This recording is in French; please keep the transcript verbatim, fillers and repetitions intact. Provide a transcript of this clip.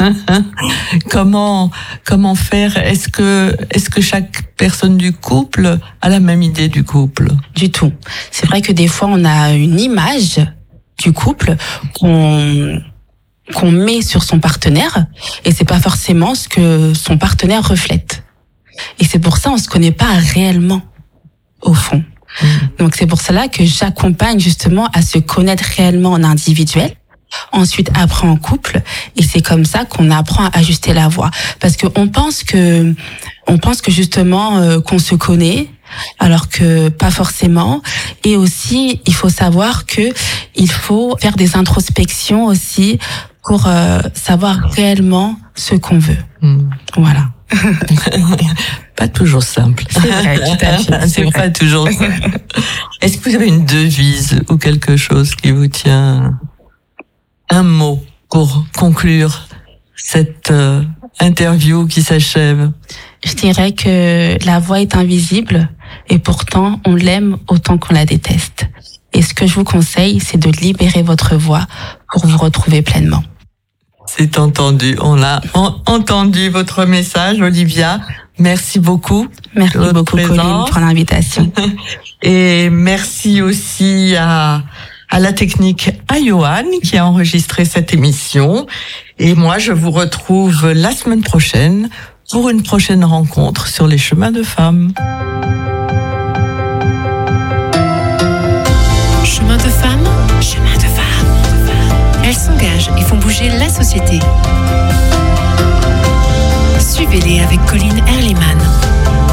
comment comment faire? Est-ce que est-ce que chaque personne du couple a la même idée du couple? Du tout. C'est vrai que des fois on a une image du couple qu'on qu'on met sur son partenaire et c'est pas forcément ce que son partenaire reflète. Et c'est pour ça on se connaît pas réellement au fond. Mmh. Donc c'est pour cela que j'accompagne justement à se connaître réellement en individuel. Ensuite, après en couple, et c'est comme ça qu'on apprend à ajuster la voix. Parce que on pense que, on pense que justement euh, qu'on se connaît, alors que pas forcément. Et aussi, il faut savoir que il faut faire des introspections aussi pour euh, savoir réellement ce qu'on veut. Mmh. Voilà. Pas toujours simple. C'est vrai, tout à fait. C'est, c'est pas toujours simple. Est-ce que vous avez une devise ou quelque chose qui vous tient? Un mot pour conclure cette euh, interview qui s'achève. Je dirais que la voix est invisible et pourtant on l'aime autant qu'on la déteste. Et ce que je vous conseille, c'est de libérer votre voix pour vous retrouver pleinement. C'est entendu. On a en- entendu votre message, Olivia. Merci beaucoup. Merci beaucoup, Colline, pour l'invitation. Et merci aussi à à la technique à Johan qui a enregistré cette émission. Et moi, je vous retrouve la semaine prochaine pour une prochaine rencontre sur les chemins de femmes. Chemin de femmes, chemin de femmes. Elles s'engagent et font bouger la société. Suivez-les avec Colline Erliman.